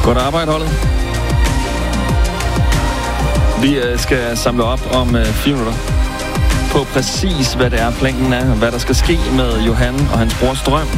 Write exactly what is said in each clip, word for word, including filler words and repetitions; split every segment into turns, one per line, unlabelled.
Godt arbejde, holdet. Vi skal samle op om fire minutter på præcis, hvad det er, planen er, hvad der skal ske med Johan og hans brors drøm.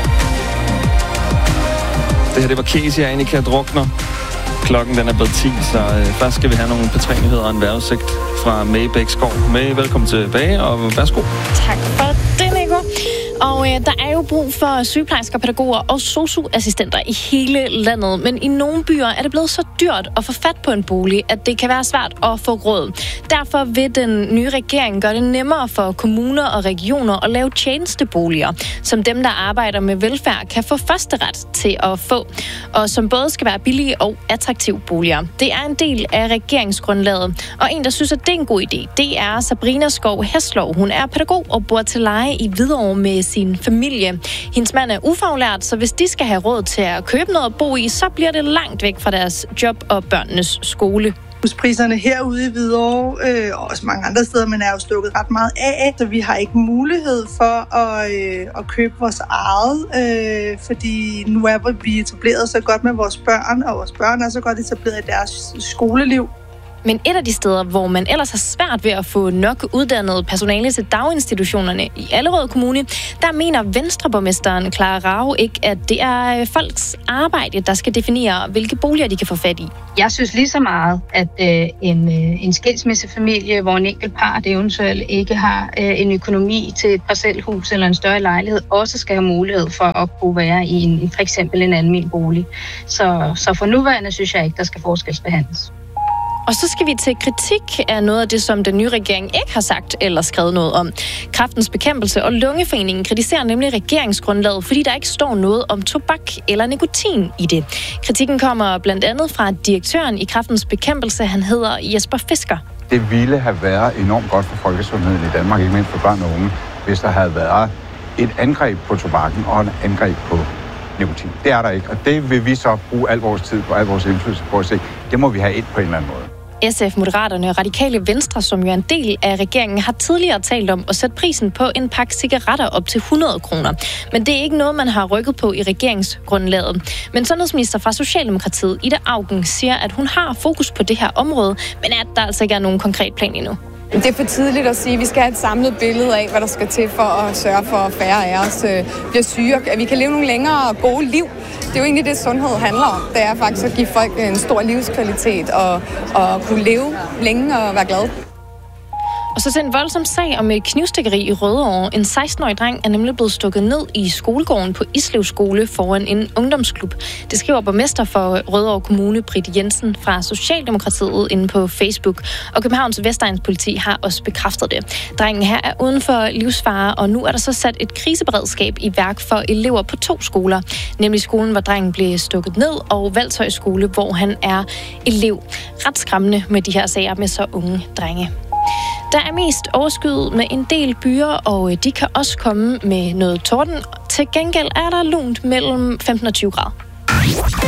Det her, det var Casey og Annika Drukner. Klokken den er blevet ti, så øh, først skal vi have nogle P tre-nyheder og en vejrudsigt fra May Bækskov. May, velkommen tilbage, og værsgo.
Tak for det, Nico. Og øh, der er jo brug for sygeplejersker, pædagoger og sosu-assistenter i hele landet. Men i nogle byer er det blevet så dyrt at få fat på en bolig, at det kan være svært at få råd. Derfor vil den nye regering gøre det nemmere for kommuner og regioner at lave tjenesteboliger, som dem, der arbejder med velfærd, kan få førsteret til at få. Og som både skal være billige og attraktive boliger. Det er en del af regeringsgrundlaget. Og en, der synes, at det er en god idé, det er Sabrina Skov Heslov. Hun er pædagog og bor til leje i Hvidovre med sin familie. Hendes mand er ufaglært, så hvis de skal have råd til at købe noget at bo i, så bliver det langt væk fra deres job og børnenes skole.
Huspriserne herude i Hvidovre, øh, og også mange andre steder, men er jo stukket ret meget af, så vi har ikke mulighed for at, øh, at købe vores eget, øh, fordi nu er vi etableret så godt med vores børn, og vores børn er så godt etableret i deres skoleliv.
Men et af de steder, hvor man ellers har svært ved at få nok uddannet personale til daginstitutionerne i Allerød Kommune, der mener Venstreborgmesteren Clara Rao ikke, at det er folks arbejde, der skal definere, hvilke boliger de kan få fat i.
Jeg synes lige så meget, at øh, en, øh, en skilsmissefamilie, hvor en enkelt part eventuelt ikke har øh, en økonomi til et parcelhus eller en større lejlighed, også skal have mulighed for at kunne være i en, for eksempel en almen bolig. Så, så for nuværende synes jeg ikke, der skal forskelsbehandles.
Og så skal vi til kritik af noget af det, som den nye regering ikke har sagt eller skrevet noget om. Kræftens Bekæmpelse og Lungeforeningen kritiserer nemlig regeringsgrundlaget, fordi der ikke står noget om tobak eller nikotin i det. Kritikken kommer blandt andet fra direktøren i Kræftens Bekæmpelse. Han hedder Jesper Fisker.
Det ville have været enormt godt for folkesundheden i Danmark, ikke mindst for børn og unge, hvis der havde været et angreb på tobakken og et angreb på nikotin. Det er der ikke, og det vil vi så bruge al vores tid på, al vores indflydelse på at se. Det må vi have ind på en eller anden måde.
S F, Moderaterne og Radikale Venstre, som jo er en del af regeringen, har tidligere talt om at sætte prisen på en pakke cigaretter op til hundrede kroner. Men det er ikke noget, man har rykket på i regeringsgrundlaget. Men sundhedsminister fra Socialdemokratiet, Ida Auken, siger, at hun har fokus på det her område, men at der altså ikke er nogen konkret plan endnu.
Det er for tidligt at sige, at vi skal have et samlet billede af, hvad der skal til for at sørge for, at færre af os bliver syge, at vi kan leve nogle længere og gode liv. Det er jo egentlig det, sundhed handler om. Det er faktisk at give folk en stor livskvalitet og, og kunne leve længe og være glade.
Og så til en voldsom sag om et knivstikkeri i Rødovre. En seksten-årig dreng er nemlig blevet stukket ned i skolegården på Islev Skole foran en ungdomsklub. Det skriver borgmester for Rødovre Kommune, Britt Jensen fra Socialdemokratiet inde på Facebook. Og Københavns Vestegns politi har også bekræftet det. Drengen her er uden for livsfare, og nu er der så sat et kriseberedskab i værk for elever på to skoler. Nemlig skolen, hvor drengen blev stukket ned, og Valshøj Skole, hvor han er elev. Ret skræmmende med de her sager med så unge drenge. Der er mest overskyet med en del byer, og de kan også komme med noget torden. Til gengæld er der lunt mellem femten og tyve grader.